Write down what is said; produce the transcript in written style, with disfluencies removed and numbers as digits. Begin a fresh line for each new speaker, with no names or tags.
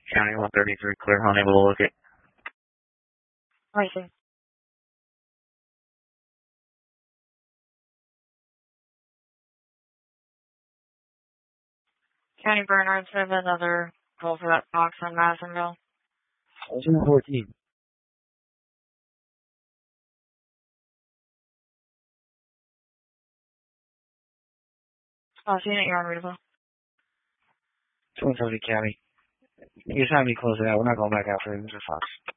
County 133, clear, unable to locate.
I see. County Bernards, I have another call for that box on Madisonville.
14.
Unit, you're unreadable.
270 County. You just have me close it out. We're not going back after Mr. Fox.